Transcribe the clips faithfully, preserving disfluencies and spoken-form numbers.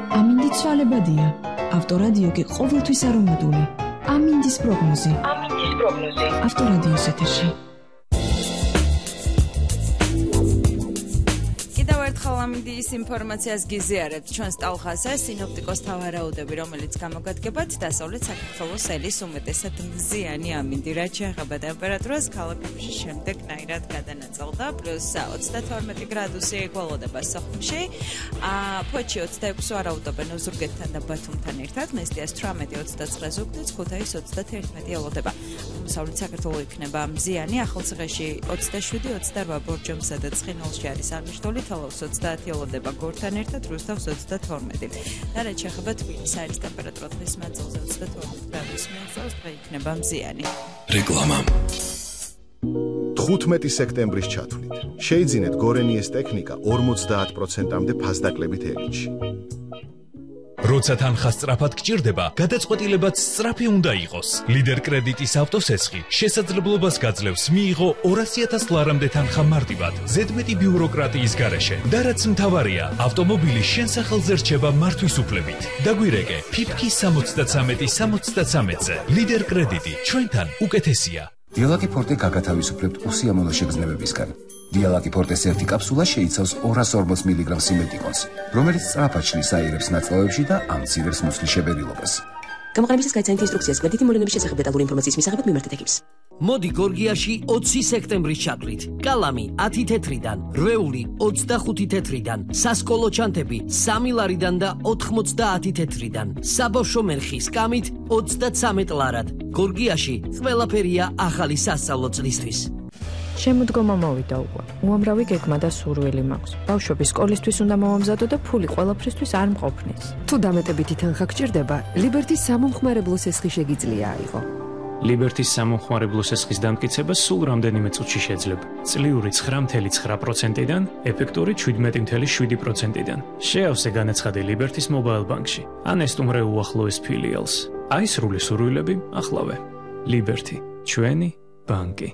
ამინდი ცვალებადია. ავტორადიო კი ყოველთვის არომატული. ამინდის პროგნოზი. ამინდის პროგნოზი. ავტორადიოს ეთერში. ამინდის ინფორმაციას გიზიარებთ ჩვენს ტალღაზე სინოპტიკოს თავარაუდები, რომელიც გამოგადგებათ დასავლეთ საქართველოს ელის უმეტესად მზიანი ამინდი, რაც შეეხება ტემპერატურას ქალაქებში შემდეგნაირად გადანაწილდა პლუს ოცდათორმეტი გრადუსი იგვალოდება სოხუმში, ფოთში ოცდაექვსი ვარაუდობენ ოზურგეთთან და ბათუმთან ერთად, მესტიას თვრამეტი ოცდაცხრე ზუგდიდს, ქუთაისს ოცდათერთმეტი ელოდება. აღმოსავლეთ საქართველო იქნება მზიანი, ახალციხეში ოცდაშვიდი ოცდარვა, ბორჯომსა და ცხინვალში არის აღნიშნული, თალავს ოცდაათი ელოდება გორთან ერთად, რუსთავს ოცდათორმეტი. და რაც შეეხება თბილისს, არის ტემპერატურა დღის მანძილზე ოცდათორმეტი გრადუსი მიაღწევს, დღე იქნება მზიანი. რეკლამა. თხუთმეტი სექტემბრის ჩათვლით შეიძინეთ გორენიეს ტექნიკა ორმოცდაათ პროცენტამდე ფასდაკლებით ელჩი. როცა თანხა სწრაფად გჭირდება, გადაწყვეტილებაც სწრაფი უნდა იყოს. ლიდერ კრედიტის ავტოსესხი შესაძლებლობას გაძლევს მიიღო ორასი ათას ლარამდე თანხა მარტივად, ზედმეტი ბიუროკრატიის გარეშე. და რაც მთავარია, ავტომობილი შენ სახელზე რჩება მართვის უფლებით. დაგვირეკე ფიფკი სამოცდათრამეტი სამოცდათრამეტზე. ლიდერ კრედიტი ჩვენთან უკეთესია. დიალაკი ფორტე გაგათავისუფლებთ უსიამოვნო შეგრძნებებისგან. დიალაკი ფორტეს ერთი კაფსულა შეიცავს ორას ორმოც მილიგრამ სიმეტიკონს, რომელიც სწრაფად შლის აირებს ნაწლავებში და ამცირებს მუცლის შებერილობას. გამოყენებისას გაიცანით ინსტრუქციას გვერდითი მოვლენების შესახებ დეტალური ინფორმაციის მისაღებად მიმართეთ ეკიპს. მოდი გორგიაში ოცი სექტემბრის ჩათვლით. კალამი ათი თეთრიდან, რვეული ოცდახუთი თეთრიდან, სასკოლო ჩანთები სამი ლარიდან და ოთხმოცდაათი თეთრიდან, საბავშვო მერხი სკამით ოცდაცამეტ ლარად. გორგიაში ყველაფერია ახალი სასწავლო წლისთვის. შემოდგომა მოვიდა უკვე. უამრავი გეგმა და სურვილი მაქვს. ბავშვები სკოლისთვის უნდა მოვამზადო და ფული ყველაფრისთვის არ მყოფნის. თუ დამეტებითი თანხა გჭირდება, ლიბერტის სამომხმარებლო სესხი შეგიძლია აიღო. ლიბერტის სამომხმარებლო სესხის დამტკიცება სულ რამდენიმე წუთში შეძლებ. წლიური ცხრა წუთი ცხრა პროცენტიდან, ეფექტური შვიდმეტი წუთი შვიდი პროცენტიდან. შეავსე განაცხადი ლიბერტის მობაილ ბანკში. ან ესტუმრე უახლოეს ფილიალს. აი სრული სურვილები ახლავე. ლიბერტი, ჩვენი ბანკი.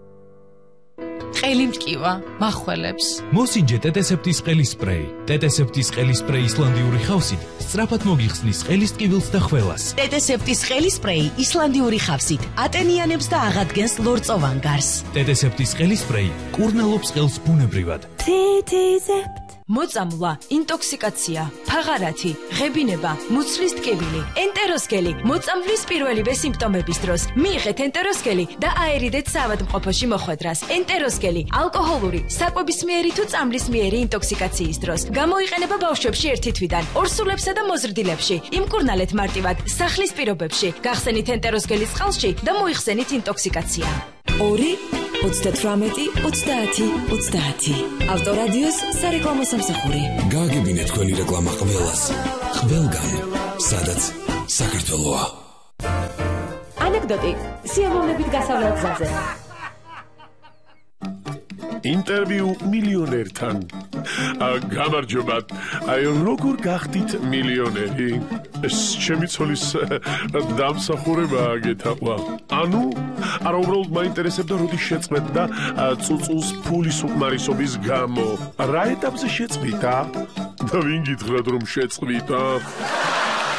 ყელი მტკივა, מחველებს. მოსინჯე ტეტესეპტის ყელის სპრეი. ტეტესეპტის ყელის სპრეი ისლანდიური ხავსით სწრაფად მოგიხსნის ყელის ტკივილს და ხველას. ტეტესეპტის ყელის სპრეი ისლანდიური ხავსით ატენიანებს და აღადგენს ლორწოვან გარს. ტეტესეპტის ყელის სპრეი კურნალობს ყელს ბუნებრივად. ტეტესეპტ მოწამვლა, ინტოქსიკაცია, ფაღარათი, ღებინება, მუცლის ტკივილი, ენტეროსკელი, მოწამვლის პირველივე სიმპტომების დროს მიიღეთ ენტეროსკელი და აერიდეთ საავადმყოფოში მოხვედრას. ენტეროსკელი ალკოჰოლური, საკვებისმიერი თუ წამლისმიერი ინტოქსიკაციის დროს გამოიყენება ბავშვებში ერთი თვიდან, ორსულებსა და მოზრდილებში. იმკურნალეთ მარტივად სახლის პირობებში, გახსენით ენტეროსკელის წყალში და მოიხსენით ინტოქსიკაცია. ორი ოცდათვრამეტი ოცდაათი ოცდაათი. ავტორადიოს სარეკლამო სამსახური. გააგებინეთ თქვენი რეკლამა ყველას. ყველგან, სადაც საქართველოა. ანეკდოტი სიამოვნებით გასავლელ გზაზე. ინტერვიუ მილიონერთან. გამარჯობათ. აი როგორ გახდით მილიონერი? ეს ჩემი ცოლის დამსახურებაა გეთაყვა. ანუ არა უბრალოდ მაინტერესებდა როდი შეწყვეტ და წუწულს ფულის უკმარისობის გამო. რა ეტაპზე შეწყვიტა? და ვინ გითხრათ რომ შეწყვიტა?